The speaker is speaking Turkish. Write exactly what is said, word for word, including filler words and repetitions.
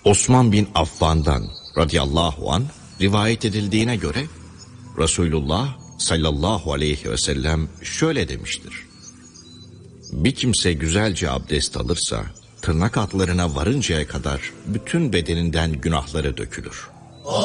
Osman bin Affan'dan radıyallahu an rivayet edildiğine göre Resulullah sallallahu aleyhi ve sellem şöyle demiştir: bir kimse güzelce abdest alırsa tırnak altlarına varıncaya kadar bütün bedeninden günahları dökülür.